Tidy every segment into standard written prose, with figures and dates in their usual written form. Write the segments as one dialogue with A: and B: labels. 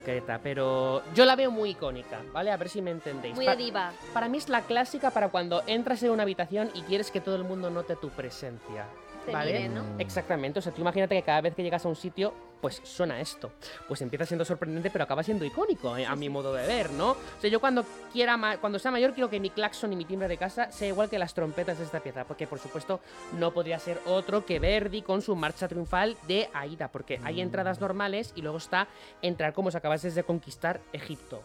A: pero yo la veo muy icónica, ¿vale? A ver si me entendéis.
B: Muy de diva.
A: Para mí es la clásica para cuando entras en una habitación y quieres que todo el mundo note tu presencia.
B: Te
A: ¿Vale?
B: mire, ¿no?
A: Exactamente, o sea, tú imagínate que cada vez que llegas a un sitio, pues suena esto. Pues empieza siendo sorprendente, pero acaba siendo icónico, a mi modo de ver, ¿no? O sea, yo cuando sea mayor, quiero que mi claxon y mi timbre de casa sea igual que las trompetas de esta pieza, porque por supuesto no podría ser otro que Verdi con su marcha triunfal de Aida, porque hay entradas normales y luego está entrar como si acabases de conquistar Egipto.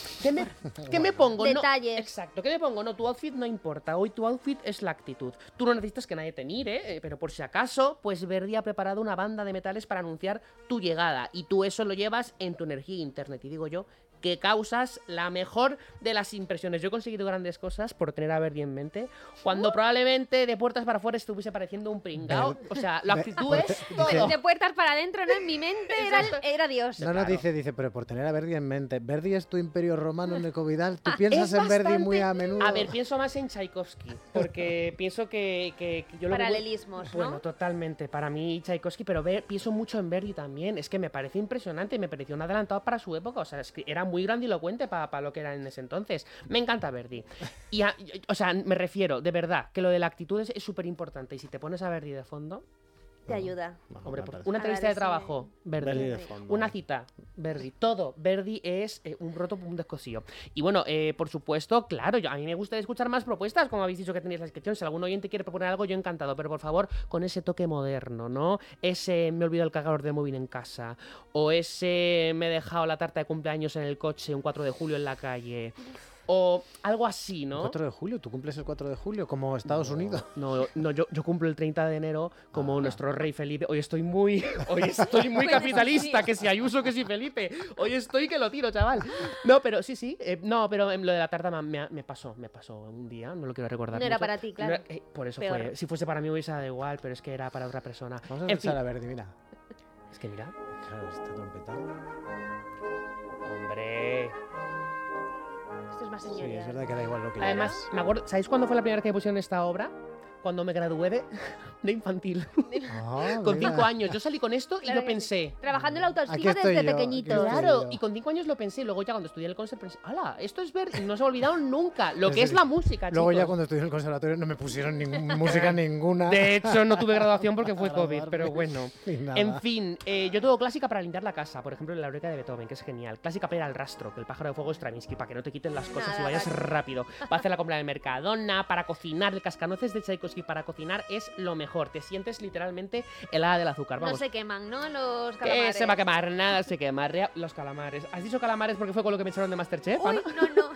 A: ¿Qué me pongo?
B: Detalles.
A: No, exacto, ¿qué me pongo? No, tu outfit no importa, hoy tu outfit es la actitud. Tú no necesitas que nadie te mire, pero por si acaso, pues Verdi ha preparado una banda de metales para anunciar tu llegada y tú eso lo llevas en tu energía interna. Y digo yo que causas la mejor de las impresiones. Yo he conseguido grandes cosas por tener a Verdi en mente, cuando probablemente de puertas para afuera estuviese pareciendo un pringao. O sea, la actitud es todo.
B: De puertas para adentro, ¿no? En mi mente era Dios.
C: No,
A: Claro.
C: dice, pero por tener a Verdi en mente. Verdi es tu imperio romano, Nico Vidal. Tú piensas en Verdi muy a menudo.
A: A ver, pienso más en Tchaikovsky, porque pienso que yo lo
B: Paralelismos, ¿no?
A: Bueno, totalmente. Para mí Tchaikovsky, pero pienso mucho en Verdi también. Es que me parece impresionante, me pareció un adelantado para su época. O sea, es que era muy grandilocuente para lo que era en ese entonces. Me encanta Verdi. O sea, me refiero, de verdad, que lo de la actitud es súper importante. Y si te pones a Verdi de fondo...
B: Te ayuda.
A: Hombre,
C: me parece.
A: una entrevista
B: A
A: de
B: ver,
A: trabajo, Verdi.
C: Verdi de fondo.
A: Una cita, Verdi. Todo. Verdi es un roto, un descosío. Y bueno, por supuesto, claro, a mí me gusta escuchar más propuestas, como habéis dicho que tenéis la descripción. Si algún oyente quiere proponer algo, yo encantado. Pero por favor, con ese toque moderno, ¿no? Ese me he olvidado el cargador de móvil en casa. O ese me he dejado la tarta de cumpleaños en el coche un 4 de julio en la calle. O algo así, ¿no?
C: 4 de julio, ¿tú cumples el 4 de julio como Estados Unidos?
A: No, yo cumplo el 30 de enero como nuestro rey Felipe. Hoy estoy muy capitalista, que si Ayuso, que si Felipe. Hoy estoy que lo tiro, chaval. No, pero sí. No, pero lo de la tarta me pasó un día, no lo quiero recordar
B: No era
A: mucho.
B: para ti, claro.
A: No era- por eso
B: Peor.
A: fue. Si fuese para mí hubiese dado igual, pero es que era para otra persona.
C: Vamos a
A: En
C: escuchar
A: fin,
C: a Verdi, mira.
A: es que mira,
C: Claro, esta trompeta.
A: hombre.
B: Esto es más
C: Sí,
B: señorial.
C: es verdad que da igual lo que
A: Además, me acuerdo, ¿sabéis cuándo fue la primera vez que me pusieron esta obra? Cuando me gradué de infantil. Con 5 años. Yo salí con esto y
B: Claro
A: yo
B: que
A: pensé...
B: sí. Trabajando la
C: Aquí
B: autoestima
C: estoy
B: desde
C: yo,
B: pequeñito.
C: aquí estoy
A: Claro,
C: yo.
A: y con 5 años lo pensé. Luego ya cuando estudié el conservatorio pensé, ¡hala! Esto es ver... Y no se me ha olvidado nunca lo que es la música,
C: Luego ya
A: chicos.
C: cuando estudié en el conservatorio no me pusieron música ninguna.
A: De hecho, no tuve graduación porque fue
C: Para
A: COVID,
C: darme.
A: pero bueno.
C: Y nada.
A: En fin, yo tengo clásica para limpiar la casa. Por ejemplo, la Eureka de Beethoven, que es genial. Clásica para ir al rastro, que el pájaro de fuego es Stravinsky, para que no te quiten las cosas
B: Nada,
A: y vayas
B: vale.
A: rápido. Para hacer la compra del Mercadona, para cocinar. El cascanueces de Tchaikovsky para cocinar es lo mejor. Te sientes literalmente helada del azúcar.
B: No
A: Vamos.
B: se queman, ¿no? Los
A: Que
B: calamares.
A: se va a quemar, nada se quema. Los calamares. ¿Has dicho calamares porque fue con lo que me echaron de Masterchef,
B: Uy,
A: Ana?
B: no.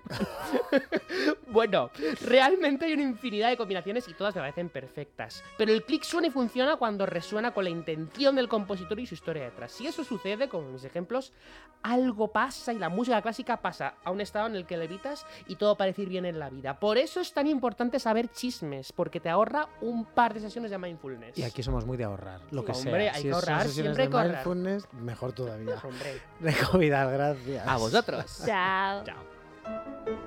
A: Bueno, realmente hay una infinidad de combinaciones y todas me parecen perfectas. Pero el click suena y funciona cuando resuena con la intención del compositor y su historia detrás. Si eso sucede, como en mis ejemplos, algo pasa y la música clásica pasa a un estado en el que levitas y todo parece ir bien en la vida. Por eso es tan importante saber chismes, porque te ahorra un par de sesiones de mindfulness.
C: Y aquí somos muy de ahorrar, lo
A: Sí,
C: que
A: hombre,
C: sea.
A: hay
C: Si
A: que
C: son
A: ahorrar,
C: sesiones
A: siempre hay
C: de
A: que ahorrar.
C: mindfulness, mejor todavía.
A: Hombre,
C: Nico Vidal, gracias.
A: a vosotros.
B: Chao.
A: Chao.